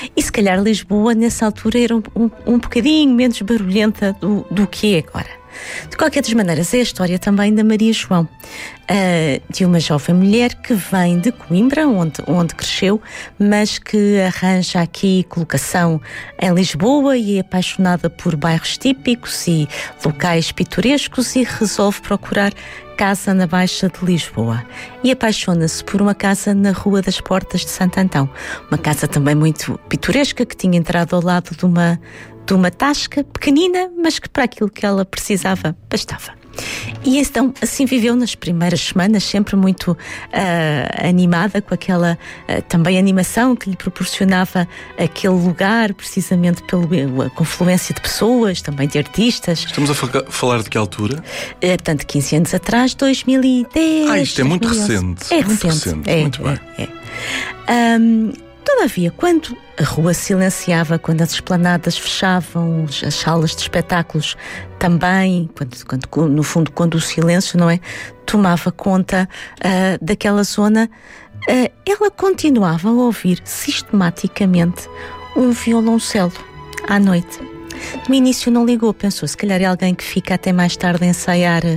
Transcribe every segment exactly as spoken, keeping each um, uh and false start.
E se calhar Lisboa, nessa altura, era um, um, um bocadinho menos barulhenta do, do que é agora. De qualquer das maneiras, é a história também da Maria João, uh, de uma jovem mulher que vem de Coimbra, onde, onde cresceu, mas que arranja aqui colocação em Lisboa e é apaixonada por bairros típicos e locais pitorescos e resolve procurar casa na Baixa de Lisboa. E apaixona-se por uma casa na Rua das Portas de Santo Antão. Uma casa também muito pitoresca, que tinha entrado ao lado de uma de uma tasca pequenina, mas que para aquilo que ela precisava, bastava. E então, assim viveu nas primeiras semanas, sempre muito uh, animada, com aquela uh, também animação que lhe proporcionava aquele lugar, precisamente pela confluência de pessoas, também de artistas. Estamos a fa- falar de que altura? Uh, portanto, quinze anos atrás, dois mil e dez. Ah, isto é muito dois mil e onze. recente. É muito recente. recente. É, muito bem. É, é. Um, Todavia, quando a rua silenciava, quando as esplanadas fechavam, as salas de espetáculos também, quando, quando, no fundo, quando o silêncio, não é, tomava conta uh, daquela zona, uh, ela continuava a ouvir sistematicamente um violoncelo à noite. No início não ligou, pensou, se calhar é alguém que fica até mais tarde a ensaiar uh,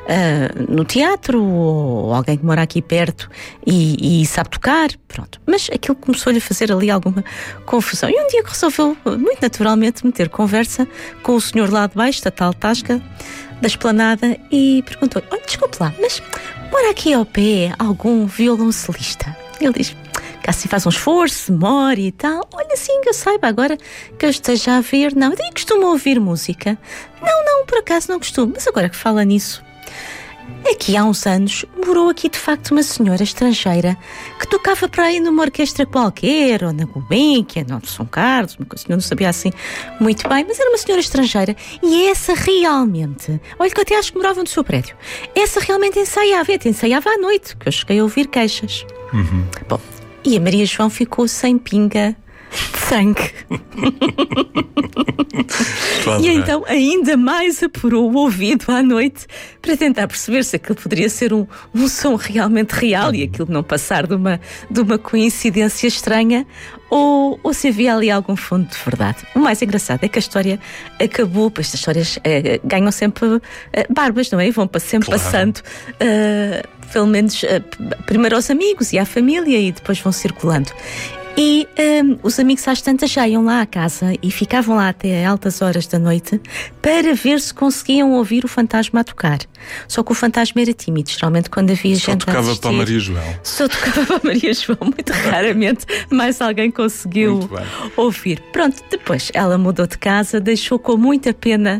no teatro, ou alguém que mora aqui perto e, e sabe tocar, pronto. Mas aquilo começou-lhe a fazer ali alguma confusão. E um dia resolveu, muito naturalmente, meter conversa com o senhor lá de baixo, da tal tasca da esplanada, e perguntou: olha, desculpe lá, mas mora aqui ao pé algum violoncelista? Ele diz: cá se faz um esforço, demora e tal. Olha, sim, que eu saiba, agora que eu esteja a ver, não. E costuma ouvir música? Não, não, por acaso não costumo. Mas agora que fala nisso, aqui há uns anos morou aqui de facto uma senhora estrangeira que tocava para aí numa orquestra qualquer, ou na Gulbenkian, ou de São Carlos, uma coisa que eu não sabia assim muito bem, mas era uma senhora estrangeira, e essa realmente, olha que eu até acho que morava no seu prédio, essa realmente ensaiava, e até ensaiava à noite, que eu cheguei a ouvir queixas. Uhum. Bom, e a Maria João ficou sem pinga de sangue. E então ainda mais apurou o ouvido à noite para tentar perceber se aquilo poderia ser um, um som realmente real e aquilo não passar de uma, de uma coincidência estranha, ou, ou se havia ali algum fundo de verdade. O mais engraçado é que a história acabou, pois estas histórias eh, ganham sempre eh, barbas, não é? E vão sempre claro. passando, uh, pelo menos uh, primeiro aos amigos e à família, e depois vão circulando. E um, os amigos às tantas já iam lá à casa e ficavam lá até altas horas da noite para ver se conseguiam ouvir o fantasma a tocar. Só que o fantasma era tímido, geralmente quando havia Só gente tocava a assistir, para a Maria João. Só tocava para a Maria João, muito raramente mais alguém conseguiu ouvir. Pronto, depois ela mudou de casa, deixou com muita pena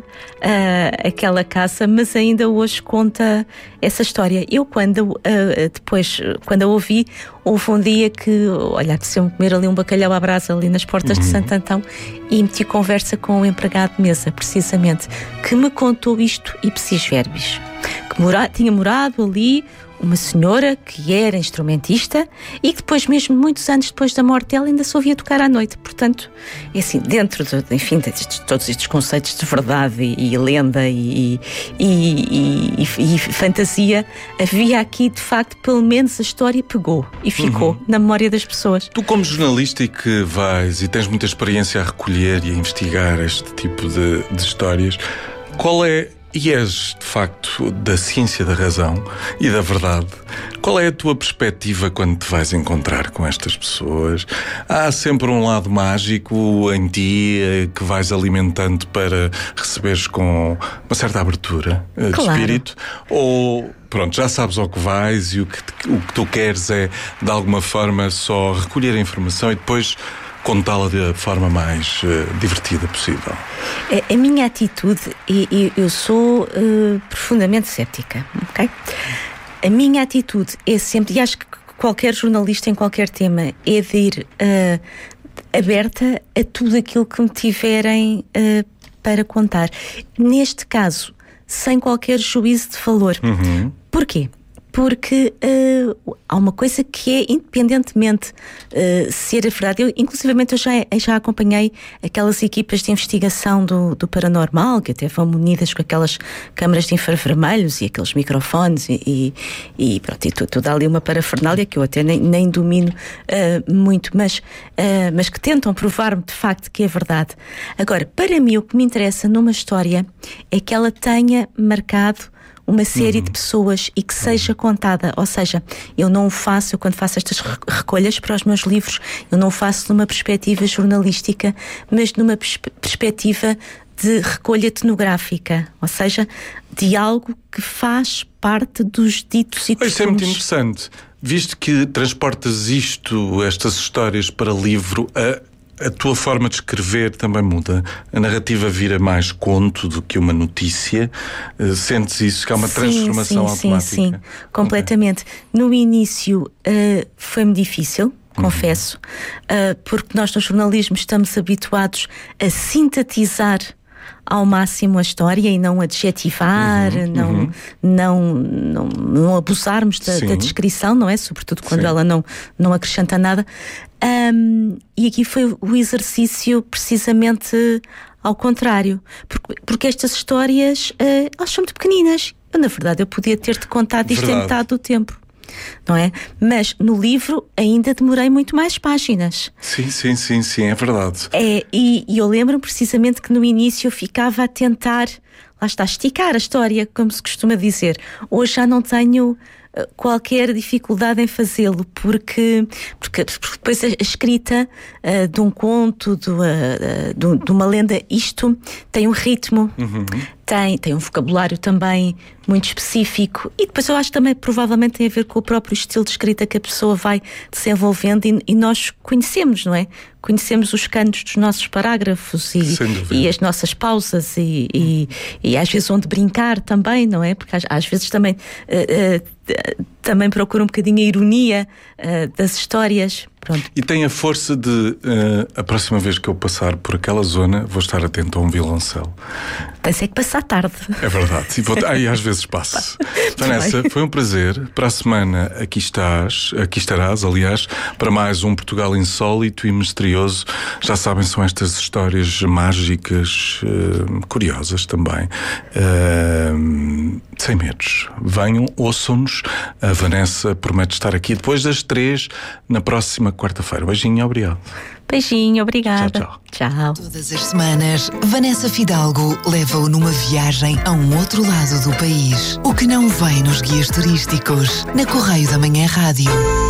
uh, aquela casa, mas ainda hoje conta essa história. Eu quando uh, depois, quando a ouvi, houve um dia que, olha, apeteceu-me comer ali um bacalhau à brasa ali nas portas uhum. de Santo Antão, e meti conversa com o empregado de mesa, precisamente, que me contou isto ipsis verbis, que mora, tinha morado ali uma senhora que era instrumentista e que depois, mesmo muitos anos depois da morte dela, ainda se ouvia tocar à noite. Portanto, é assim, dentro de, enfim, de, de todos estes conceitos de verdade e, e lenda e, e, e, e, e fantasia, havia aqui, de facto, pelo menos a história pegou e ficou uhum. na memória das pessoas. Tu, como jornalista e que vais e tens muita experiência a recolher e a investigar este tipo de, de histórias, qual é... E és, de facto, da ciência da razão e da verdade. Qual é a tua perspectiva quando te vais encontrar com estas pessoas? Há sempre um lado mágico em ti que vais alimentando para receberes com uma certa abertura de claro. espírito? Ou, pronto, já sabes ao que vais e o que, o que tu queres é, de alguma forma, só recolher a informação e depois contá-la da forma mais uh, divertida possível? A, a minha atitude, e, e eu sou uh, profundamente céptica, ok? A minha atitude é sempre, e acho que qualquer jornalista em qualquer tema, é de ir uh, aberta a tudo aquilo que me tiverem uh, para contar. Neste caso, sem qualquer juízo de valor. Uhum. Porquê? porque uh, há uma coisa que é, independentemente uh, ser a verdade, eu, inclusivamente eu já, eu já acompanhei aquelas equipas de investigação do, do paranormal, que até vão munidas com aquelas câmaras de infravermelhos e aqueles microfones e, e, e pronto, e tudo, tudo ali uma parafernália que eu até nem, nem domino uh, muito, mas, uh, mas que tentam provar-me de facto que é verdade. Agora, para mim o que me interessa numa história é que ela tenha marcado uma série uhum. de pessoas e que seja contada, ou seja, eu não o faço, eu quando faço estas recolhas para os meus livros, eu não o faço numa perspectiva jornalística, mas numa pers- perspectiva de recolha etnográfica, ou seja, de algo que faz parte dos ditos e costumes. Isso é muito interessante, visto que transportas isto, estas histórias para livro, a A tua forma de escrever também muda. A narrativa vira mais conto do que uma notícia. Uh, sentes isso, que há uma sim, transformação sim, automática? Sim, sim, completamente. Okay. No início uh, foi-me difícil, confesso, uhum. uh, porque nós no jornalismo estamos habituados a sintetizar ao máximo a história e não adjetivar, uhum, não, uhum. Não, não, não abusarmos da, da descrição, não é? Sobretudo quando Sim. ela não, não acrescenta nada. Um, e aqui foi o exercício precisamente ao contrário, porque, porque estas histórias uh, elas são muito pequeninas. Eu, na verdade, eu podia ter-te contado isto verdade. Em metade do tempo. Não é? Mas no livro ainda demorei muito mais páginas. Sim, sim, sim, sim, é verdade. É, e, e eu lembro precisamente que no início eu ficava a tentar, lá está, esticar a história, como se costuma dizer. Hoje já não tenho uh, qualquer dificuldade em fazê-lo, porque, porque, porque depois a, a escrita uh, de um conto, de, uh, uh, de, de uma lenda, isto tem um ritmo. Uhum. Tem, tem um vocabulário também muito específico e depois eu acho que também provavelmente tem a ver com o próprio estilo de escrita que a pessoa vai desenvolvendo e, e nós conhecemos, não é? Conhecemos os cantos dos nossos parágrafos e, e as nossas pausas e, e, e às vezes onde brincar também, não é? Porque às, às vezes também uh, uh, também procuro um bocadinho a ironia uh, das histórias. Pronto. E tem a força de uh, a próxima vez que eu passar por aquela zona vou estar atento a um violoncelo. Tens é que passar tarde. É verdade. E vou... Ai, às vezes passo. Vanessa, foi um prazer. Para a semana aqui estás, aqui estarás, aliás, para mais um Portugal insólito e misterioso. Já sabem, são estas histórias mágicas, uh, curiosas também. Uh, sem medos. Venham, ouçam-nos. A Vanessa promete estar aqui depois das três na próxima quarta-feira. Beijinho, obrigado. Beijinho, obrigada. Tchau, tchau. Tchau. Todas as semanas, Vanessa Fidalgo leva-o numa viagem a um outro lado do país. O que não vem nos guias turísticos. Na Correio da Manhã Rádio.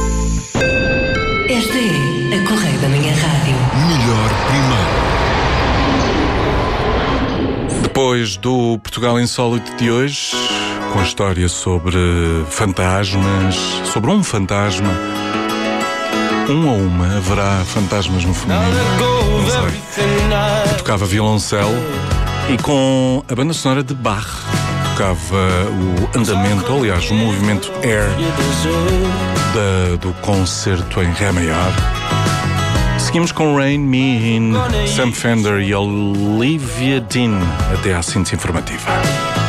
Esta é a Correio da Manhã Rádio. Melhor primeiro. Depois do Portugal Insólito de hoje, com a história sobre fantasmas, sobre um fantasma, um ou uma, haverá fantasmas no feminino, não sei. Eu tocava violoncelo e com a banda sonora de Bach tocava o andamento, aliás, o movimento Air da, do concerto em Ré maior. Seguimos com Rain Me In, Sam Fender e Olivia Dean, até à síntese informativa.